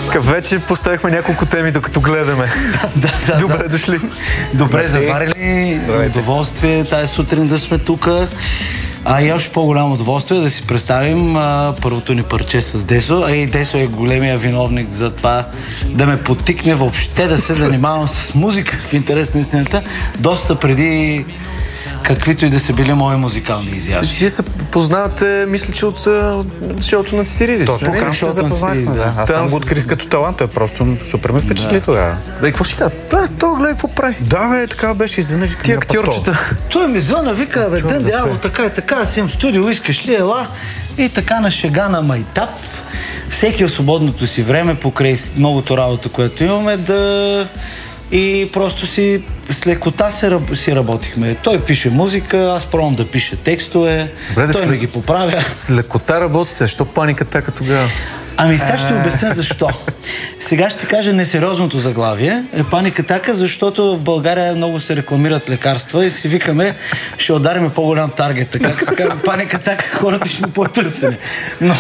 Вече поставихме няколко теми, докато гледаме. Добре дошли. Добре заварили. Удоволствие тази сутрин да сме тук. И още по-голямо удоволствие да си представим първото ни парче с Десо. И Десо е големия виновник за това да ме подтикне въобще да се занимавам с музика, в интерес на истината, доста преди каквито и да са били мои музикални изяви. Вие се познавате, мисля, че от шоуто на Цитиридис. Точно, как се запознахме, да. Аз там го открих като талант, той просто супер ме впечатли тогава. Бе, какво си казва? То гледай какво прави. Да, бе, така беше изведнъж. Ти актьорчета. Той ми звъна, вика, бе, Дънди, ало, така и така, аз имам студио, искаш ли, ела? И така на шега на майтап, всеки от свободното си време, покрай многото работа, което имаме, да... И просто си с лекота си работихме. Той пише музика, аз пробвам да пиша текстове, той ми ги поправя. С лекота работите, защо Паник Атака тогава? Ами сега ще обясня защо. Сега ще кажа несериозното заглавие. Паник Атака, защото в България много се рекламират лекарства и си викаме, ще удариме по-голям таргет. Така се казва, Паник Атака, хората ще ми по-търсени. Но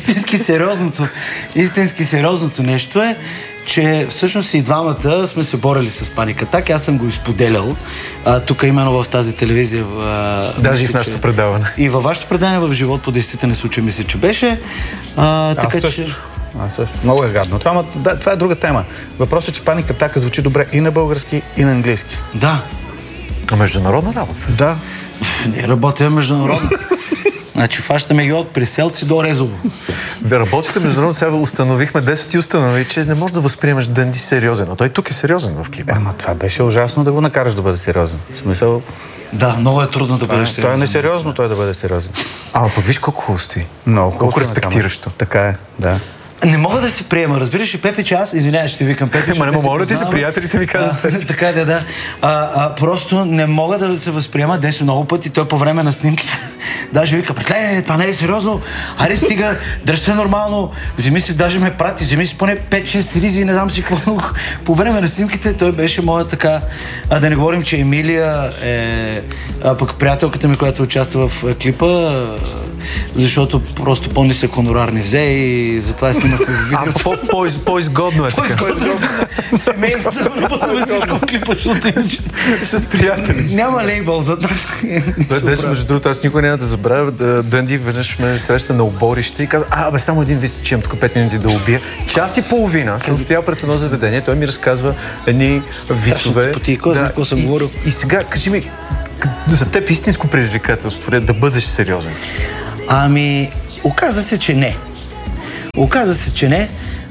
истински сериозното нещо е, че всъщност и двамата сме се борили с Паник Атак. Аз съм го изподелял тук именно в тази телевизия. Даже и в нашето предаване. И във вашето предаване в Живот по действителни случаи мисля, че беше. Така, Аз също. Много е гадно. Това е друга тема. Въпросът е, че Паник Атака звучи добре и на български, и на английски. Да. А международна работа? Да. Не работя международно. Значи фащаме ги от Приселци до Резово. Бе, работите международно, сега установихме, 10 ти установи, че не можеш да възприемеш Дънди сериозен. Но той тук е сериозен в клипа. Ама това беше ужасно да го накараш да бъде сериозен. В смисъл... Да, много е трудно да бъдеш сериозен. Това е несериозно той да бъде сериозен. Пък виж колко хубаво стои. Много хубаво. Колко респектиращо. Така е, да. Не мога да се приема, разбираш ли, Пепе, че аз, извинявай, ще ти викам Пепе. Ма не мога да ти си приятелите ми казват. Така да. Просто не мога да се възприема Десо много пъти, той по време на снимките. Даже вика, това не е сериозно, аре стига, дръж се нормално, вземи си, даже ме прати, вземи си поне 5-6 ризи, не знам си какво. По време на снимките той беше моя така, да не говорим, че Емилия е пък приятелката ми, която участва в клипа, защото просто по-нисък хонорар не взе и затова снимахме видеото. По-изгодно е така. Семейно да работим всичко в клипа, защото иначе с приятели. Няма лейбъл за нас. Днес, между другото, аз никога няма да забравя. Дънди веднъж ме среща на оборище и каза, само един вис, че имам тук 5 минути да убия. Час и половина съм стоял пред едно заведение, той ми разказва едни вицове. Какво съм говорил. И сега, кажи ми, за теб истинско предизвикателство е да бъдеш сериозен? Оказа се, че не.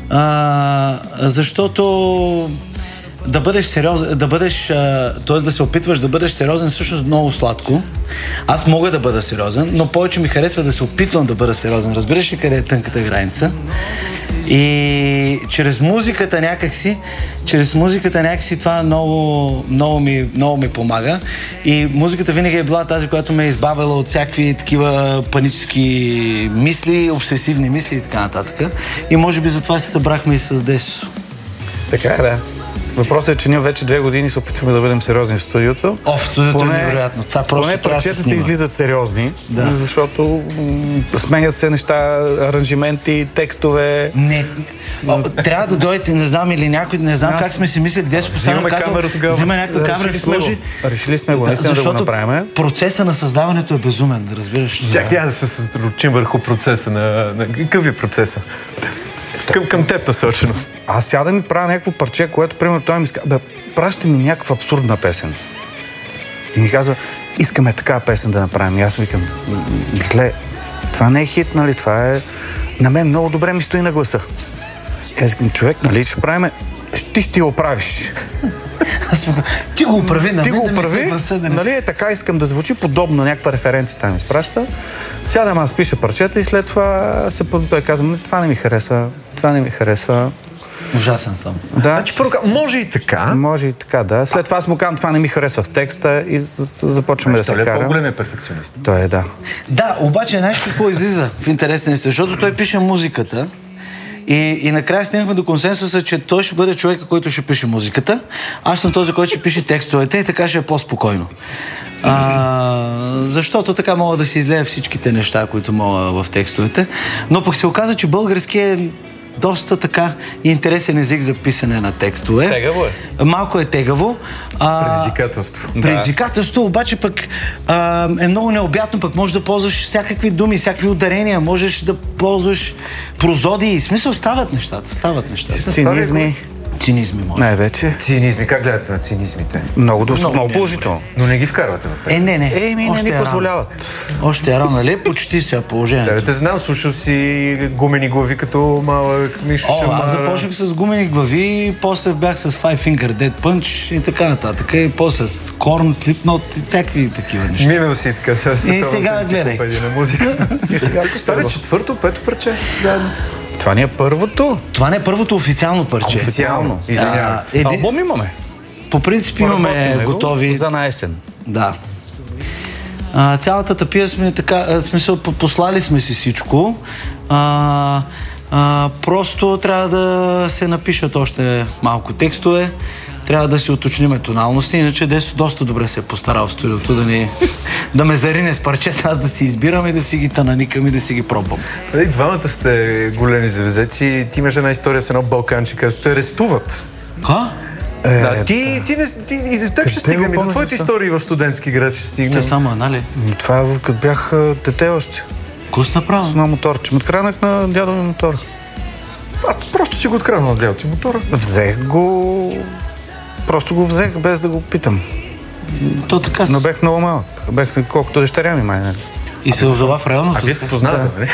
Защото да бъдеш сериозен, т.е. да се опитваш да бъдеш сериозен, всъщност много сладко. Аз мога да бъда сериозен, но повече ми харесва да се опитвам да бъда сериозен. Разбираш ли къде е тънката граница? И чрез музиката някакси това много ми помага. И музиката винаги е била тази, която ме е избавила от всякакви такива панически мисли, обсесивни мисли и така нататък. И може би затова се събрахме и с Десо. Така е, да. Въпросът е, че ние вече 2 години се опитваме да бъдем сериозни в студиото. В студиото е невероятно. Това просто поне парчетата излизат сериозни, защото сменят се неща, аранжименти, текстове. Не. Трябва да дойдете, не знам, или някой, не знам как сме си мислили, Десо постоянно казва, взима някаква камера и сложи. Решили сме го, наистина да го направим. Процеса на създаването е безумен, да разбираш. Чак да се съсредоточим върху процеса на... Какъв е процеса? Към теб насочено. Аз сега да ми правя някакво парче, което, примерно, той ми казва, праща ми някаква абсурдна песен. И ми казва, искаме такава песен да направим. И аз викам, това не е хит, нали? Това е... На мен много добре ми стои на гласа. И аз викам, човек, нали ще правим? Ти ще го оправиш. Ти го оправи, Ти го оправи, нали е така, искам да звучи подобно на някаква референция, там изпраща. Сядам, аз пиша парчета и след това той казва, това не ми харесва. Ужасен съм. Да. Значи, може и така. Може и така, да. След това аз му казвам, това не ми харесва в текста и започваме да се карам. Той е по-големия перфекционист. Той е, да. Да, обаче нещо какво излиза в интерес на истина, защото той пише музиката. И накрая стигнахме до консенсуса, че той ще бъде човека, който ще пише музиката. Аз съм този, който ще пише текстовете и така ще е по-спокойно. Защото така мога да си излея всичките неща, които мога в текстовете. Но пък се оказа, че български е доста така интересен език за писане на текстове. Тегаво е. Малко е тегаво. Предизвикателство. Предизвикателство, обаче пък е много необятно, пък можеш да ползваш всякакви думи, всякакви ударения, можеш да ползваш прозодии. В смисъл стават нещата. Цинизми. Цинизми, може. Най-вече. Цинизми. Как гледате на цинизмите? Много положително. Но не ги вкарвате в песен. Не. Не ни позволяват. Още е рано, нали? Почти сега положението. Да, те знам, слушал си гумени глави като малък Мишо Шамара. Аз започнах с гумени глави, после бях с Five Finger Dead Punch и така нататък. И после с Korn, Slipknot и всякакви такива неща. Минал си така сега световната гледай. на музика. И сега става четвърто, пето парче заедно. Това не е първото. Това не е първото официално парче. Официално. Извинявайте. Албум имаме. По принцип имаме готови. За на есен. Да. Цялата тъпия сме така, смисъл, послали сме си всичко. Просто трябва да се напишат още малко текстове. Трябва да си уточним тоналности, иначе Десо доста добре се е постарал в студиото да ме зарине с парчета, аз да си избирам и да си ги тананикам и да си ги пробвам. Двамата сте големи завзеци. Ти имаш една история с едно балканче, където те арестуват. Да, ти и теб ще стигнем. И до твоите истории в студентски град ще стигнем. Те само, нали? Това е като бях дете още. Какво си направил? С едно моторче. Откранах на дядови мотор. Просто си го откраднал на дядо ти мотора. Взех го... Просто го взех, без да го питам. То така. Но бех много малък. Бех колкото дъщеря ми, май. И се озова в районото. А вие се познавате, нали?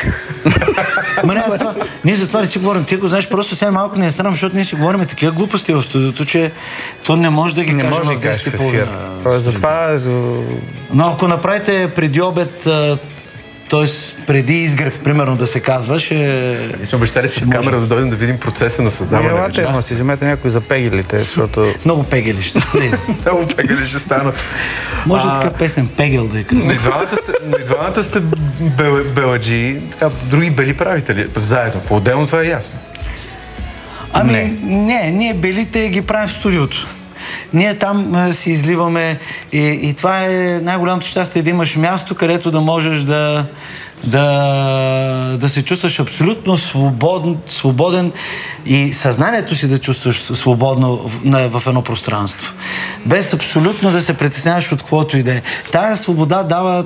Ние за това не си говорим. Ти го знаеш, просто сега малко не е срам, защото ние си говорим такива глупости в студиото, че то не може да ги кажем в 10:30. Това е затова... Но ако направите преди обед, т.е. преди изгрев, примерно, да се казваш... Ние сме обещали с камера да дойдем да видим процеса на създаване. Елате, ама си вземете някой за пегелите, защото... Много пегели ще. Много пегели ще станат. Може така песен Пегел да е кръсна. И двамата сте беладжи, така, други бели правите ли? Заедно, по-отделно това е ясно. Не, ние белите ги правим в студиото. Ние там си изливаме и това е най-голямото щастие, да имаш място, където да можеш да се чувстваш абсолютно свободен и съзнанието си да чувстваш свободно в едно пространство. Без абсолютно да се притесняваш от каквото и да е. Тая свобода дава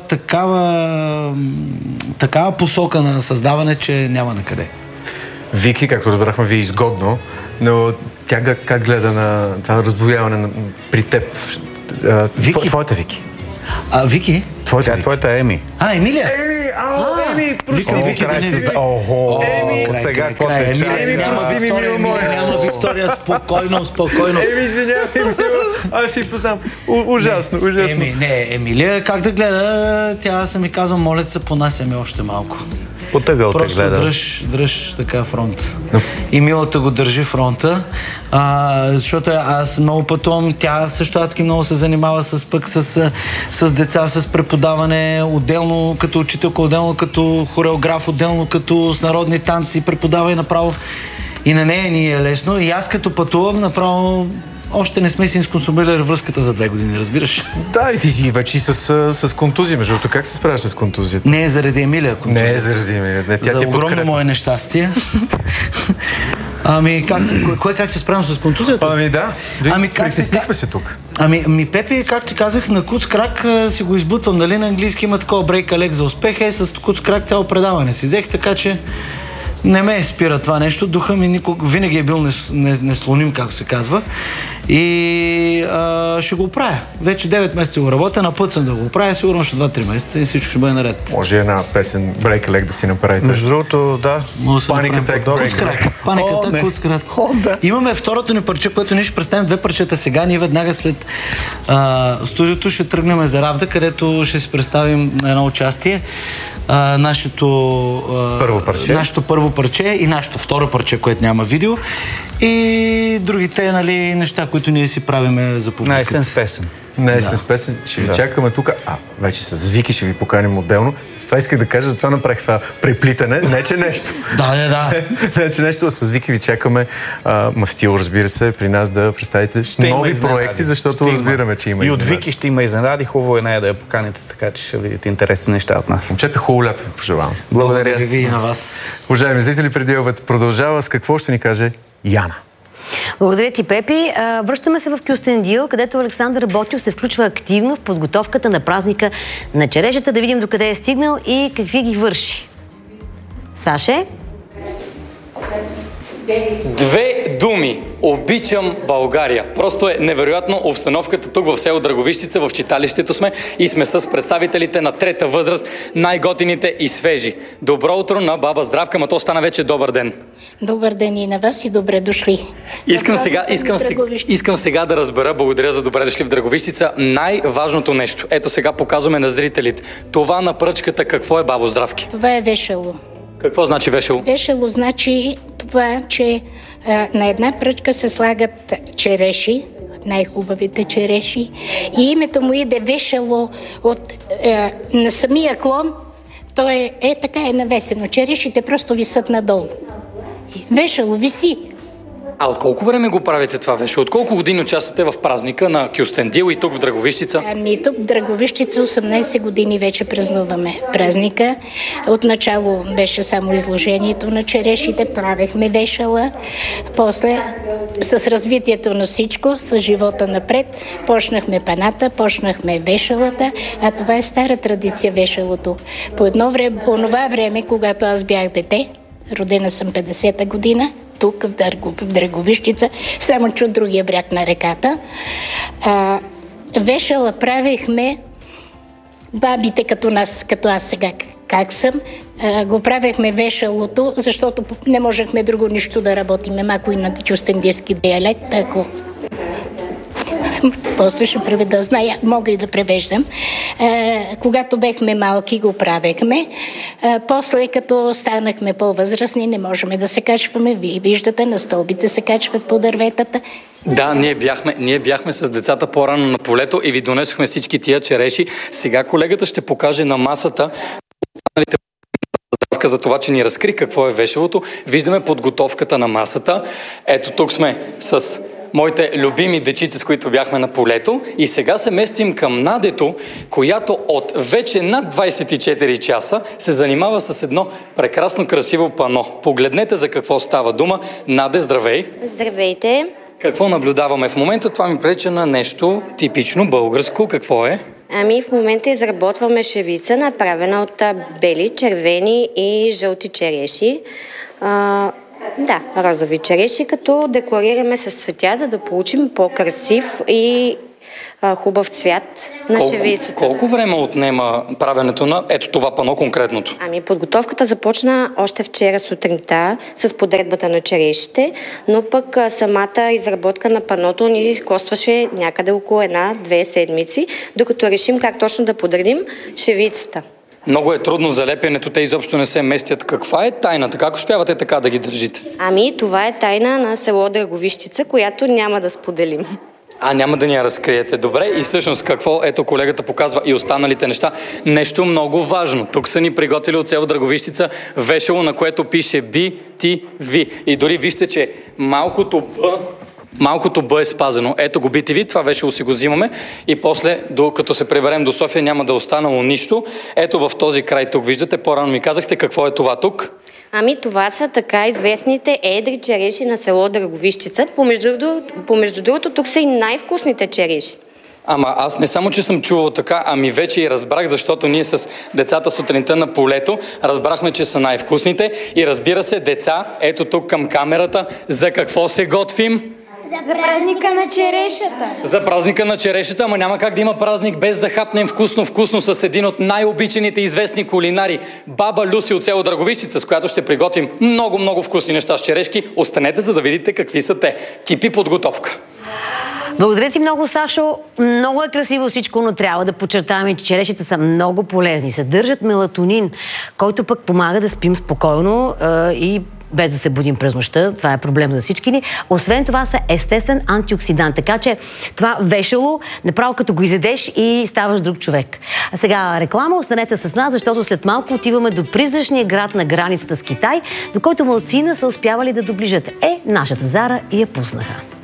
такава посока на създаване, че няма накъде. Вики, както разбрахме, ви е изгодно, но тя как гледа на това раздвояване при теб? Твоята Вики. Вики? Твоята е Еми. Емилия? Еми, Вики. Сега какво те чака? Няма Виктория, спокойно. Еми, извинявай, аз си познавам. Ужасно. Емилия, как да гледа? Тя се ми казва, моля се, понасяме още малко. Потъгъл те гледа. Просто дръж така фронт. И Милата го държи фронта, защото аз много пътувам, тя също адски много се занимава с деца, с преподаване, отделно като учителка, отделно като хореограф, отделно като с народни танци, преподава и направо. И на нея ни е лесно. И аз като пътувам, направо още не сме си изконсумирали връзката за 2 години, разбираш? Да, и ти си вече с контузия. Между другото, как се справяш с контузията? Не е заради Емилия контузия. Не е заради Емилия. За огромно мое нещастие. Как се справям с контузията? Да. Притеснихме се тук. Пепи, как ти казах, на куц крак си го избутвам. Нали на английски има такова брейк алек за успеха и с куц крак цяло предаване си взех, така че не ме спира това нещо. Духа ми винаги е бил неслоним, както се казва. И ще го правя. Вече 9 месеца го работя, на път съм да го правя, сигурно още 2-3 месеца и всичко ще бъде наред. Може една песен Break a Leg да си направите. Между другото, да. Паниката Куцкрак. Имаме второто ни парче, което ние ще представим 2 парчета сега. Ние веднага след студиото ще тръгнем за Равда, където ще си представим едно участие. Нашето първо парче и нашето второ парче, което няма видео. и другите, нали, неща, които ние си правиме за публиката. На есен с песен. На есен с песен ще ви чакаме тук. Вече с Вики ще ви поканим отделно. С това исках да кажа, затова направих това преплитане. Не, че нещо. Да. Не, че нещо. С Вики ви чакаме мастил, разбира се, при нас да представите нови проекти, защото разбираме, че има и от Вики ще има изненади. Хубаво е нея да я поканите, така че ще видите интересни неща от нас. Момчета, хубаво лято ви пожелавам. Благодаря ви и на вас. Уважаеми зрители, преди обед продължава. С какво ще ни каже Яна? Благодаря ти, Пепи. Връщаме се в Кюстендил, където Александър Ботев се включва активно в подготовката на празника на черешата. Да видим докъде е стигнал и какви ги върши. Саше? Две думи. Обичам България. Просто е невероятно обстановката тук в село Драговищица, в читалището сме и сме с представителите на трета възраст, най-готините и свежи. Добро утро на баба Здравка, ма то стана вече добър ден. Добър ден и на вас и добре дошли. Искам сега да разбера, благодаря за добре дошли в Драговищица, най-важното нещо. Ето сега показваме на зрителите. Това на пръчката какво е, бабо Здравки? Това е вешало. Какво значи вешало? Вешало значи това, че на една пръчка се слагат череши, най-хубавите череши, и името му иде вешало на самия клон. То е така е навесено. Черешите просто висят надолу. Вешало виси. А от колко време го правите това вешало? От колко години участвате в празника на Кюстендил и тук в Драговищица? Тук в Драговищица 18 години вече празнуваме празника. Отначало беше само изложението на черешите, правехме вешала. После с развитието на всичко, с живота напред, почнахме паната, почнахме вешалата, а това е стара традиция вешалото. По онова време, когато аз бях дете, родена съм 50-та година, тук в Драговищица, само чу другия бряг на реката. Вешала правихме бабите като нас, като аз сега как съм. Го правехме вешалото, защото не можехме друго нищо да работиме, малко и на кюстендилски диалект, ако после ще преведа, зная, мога и да превеждам. Когато бехме малки, го правехме. После, като станахме по-възрастни, не можем да се качваме. Вие виждате, на стълбите се качват по дърветата. Да, ние бяхме с децата по-рано на полето и ви донесохме всички тия череши. Сега колегата ще покаже на масата за това, че ни разкри какво е вешалото. Виждаме подготовката на масата. Ето тук сме с моите любими дечица, с които бяхме на полето, и сега се местим към Надето, която от вече над 24 часа се занимава с едно прекрасно красиво пано. Погледнете за какво става дума. Наде, здравей! Здравейте! Какво наблюдаваме в момента? Това ми пречи на нещо типично българско. Какво е? В момента изработваме шевица, направена от бели, червени и жълти череши. Да, розови череши, като декорираме с цветя, за да получим по-красив и хубав цвят на шевицата. Колко време отнема правенето на ето това пано конкретното? Подготовката започна още вчера сутринта с подредбата на черешите, но пък самата изработка на паното ни костваше някъде около 1-2 седмици, докато решим как точно да подредим шевицата. Много е трудно залепянето, те изобщо не се местят. Каква е тайната? Как успявате така да ги държите? Това е тайна на село Драговищица, която няма да споделим. Няма да ни я разкриете. Добре, и всъщност какво? Ето колегата показва и останалите неща. Нещо много важно. Тук са ни приготвили от село Драговищица вешало, на което пише BTV. И дори вижте, че малкото Б е спазено. Ето го BTV, това вешало си го взимаме и после, като се приберем до София, няма да е останало нищо. Ето в този край тук виждате, по-рано ми казахте какво е това тук. Това са така известните едри череши на село Драговищица. Помежду другото, тук са и най-вкусните череши. Аз не само, че съм чувал така, вече и разбрах, защото ние с децата сутринта на полето разбрахме, че са най-вкусните. И разбира се, деца, ето тук към камерата, за какво се готвим? За празника на черешата. За празника на черешата, ама няма как да има празник без да хапнем вкусно с един от най-обичаните известни кулинари, баба Люси от село Драговищица, с която ще приготвим много вкусни неща с черешки. Останете, за да видите какви са те. Кипи подготовка. Благодаря ти много, Сашо. Много е красиво всичко, но трябва да подчертаваме, че черешите са много полезни. Съдържат мелатонин, който пък помага да спим спокойно и без да се будим през нощта. Това е проблем за всички ни. Освен това са естествен антиоксидант. Така че това вешало, направо като го изедеш и ставаш друг човек. А сега реклама, останете с нас, защото след малко отиваме до призрачния град на границата с Китай, до който малцина са успявали да доближат. Нашата Зара и я пуснаха.